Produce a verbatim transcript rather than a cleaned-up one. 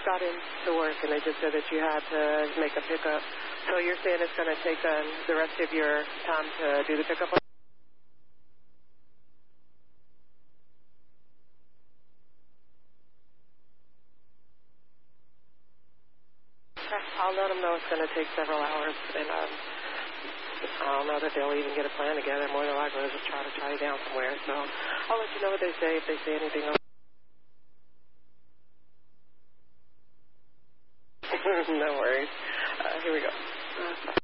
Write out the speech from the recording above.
got into work, and they just said that you had to make a pickup. So you're saying it's going to take um, the rest of your time to do the pickup? I'll let them know it's going to take several hours, and um, I don't know that they'll even get a plan together. More than likely, they'll just try to tie you down somewhere. So I'll let you know what they say if they say anything else. No worries. Uh, here we go.